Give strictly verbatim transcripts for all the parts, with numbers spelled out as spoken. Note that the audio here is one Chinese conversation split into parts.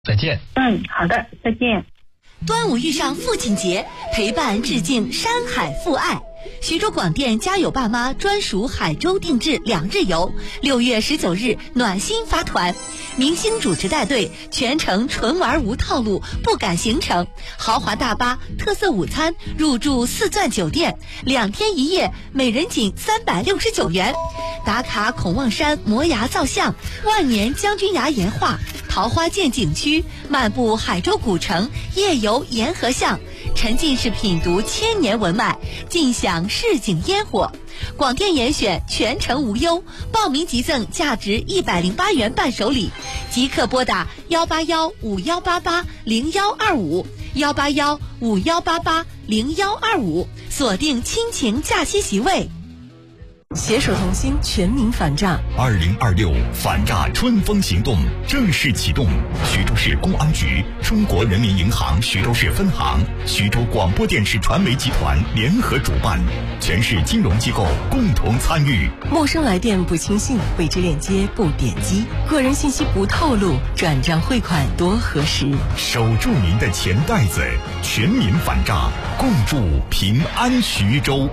再见。 嗯，好的，再见。 端午遇上父亲节，陪伴致敬山海父爱。徐州广电家有爸妈专属海州定制两日游，六月十九日暖心发团，明星主持带队，全程纯玩无套路，不赶行程，豪华大巴、特色午餐，入住四钻酒店，两天一夜，每人仅三百六十九元。打卡孔望山摩崖造像、万年将军崖岩画、桃花涧景区，漫步海州古城，夜游沿河巷，沉浸式品读千年文脉，尽享市井烟火。广电严选全程无忧，报名即赠价值一百零八元伴手礼，即刻拨打幺八幺五幺八八零幺二五幺八幺五幺八八零幺二五，锁定亲情假期席位。 携手同心，全民反诈。 二零二六反诈春风行动正式启动，徐州市公安局、中国人民银行徐州市分行、徐州广播电视传媒集团联合主办，全市金融机构共同参与。 陌生来电不轻信，未知链接不点击，个人信息不透露，转账汇款多核实。 守住您的钱袋子，全民反诈，共筑平安徐州。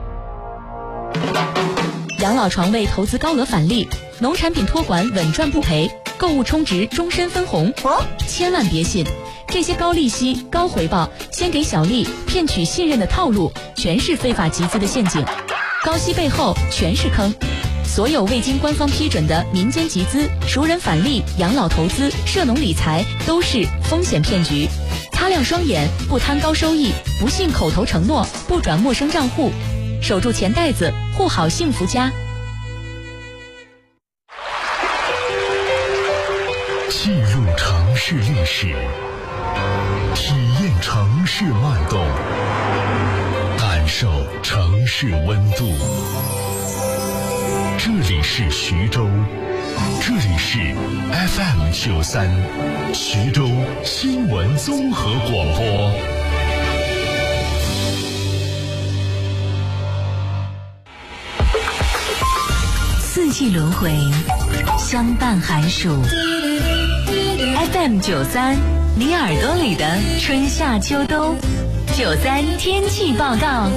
养老床位投资高额返利，农产品托管稳赚不赔，购物充值终身分红。 哦， 千万别信，这些高利息、高回报、先给小利、骗取信任的套路，全是非法集资的陷阱。高息背后全是坑。所有未经官方批准的民间集资、熟人返利、养老投资、涉农理财都是风险骗局。擦亮双眼，不贪高收益，不信口头承诺，不转陌生账户。守住钱袋子，护好幸福家。 记录城市历史，体验城市脉动，感受城市温度。这里是徐州，这里是 F M 九三，徐州新闻综合广播。 四季轮回，相伴寒暑。F M 九三，你耳朵里的春夏秋冬。九三天气报告。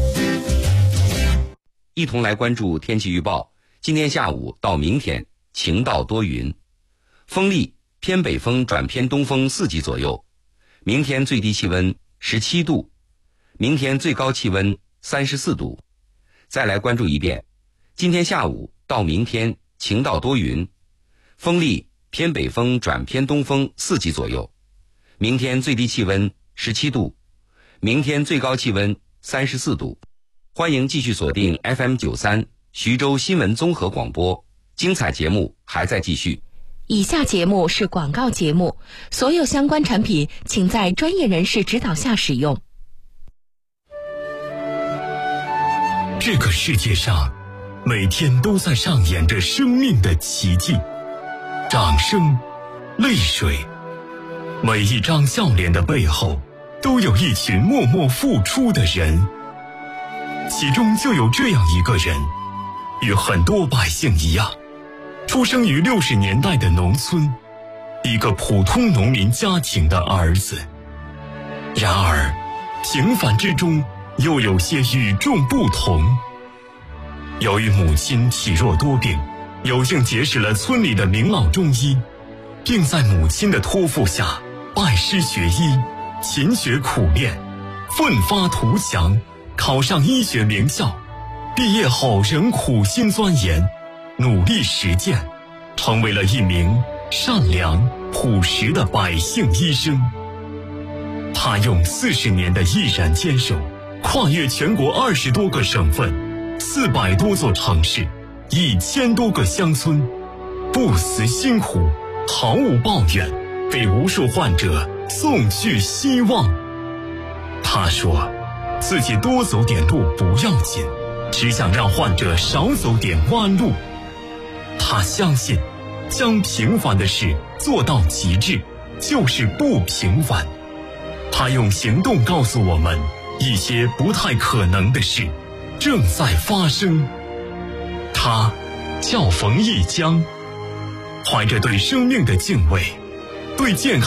一同来关注天气预报。今天下午到明天晴到多云，风力偏北风转偏东风四级左右。明天最低气温十七度，明天最高气温三十四度。再来关注一遍，今天下午到明天晴到多云，风力偏北风转偏东风四级左右。明天最低气温十七度，明天最高气温三十四度。欢迎继续锁定 F M 九三徐州新闻综合广播，精彩节目还在继续。 以下节目是广告节目，所有相关产品请在专业人士指导下使用。 这个世界上每天都在上演着生命的奇迹，掌声、泪水，每一张笑脸的背后都有一群默默付出的人，其中就有这样一个人，与很多百姓一样，出生于六十年代的农村，一个普通农民家庭的儿子。然而平凡之中又有些与众不同。由于母亲体弱多病，有幸结识了村里的名老中医，并在母亲的托付下拜师学医，勤学苦练，奋发图强，考上医学名校。毕业后仍苦心钻研，努力实践，成为了一名善良朴实的百姓医生。他用四十年的毅然坚守，跨越全国二十多个省份，四百多座城市，一千多个乡村，不辞辛苦，毫无抱怨，给无数患者送去希望。他说自己多走点路不要紧，只想让患者少走点弯路。他相信将平凡的事做到极致就是不平凡。他用行动告诉我们，一些不太可能的事正在发生。他叫冯一江，怀着对生命的敬畏，对健康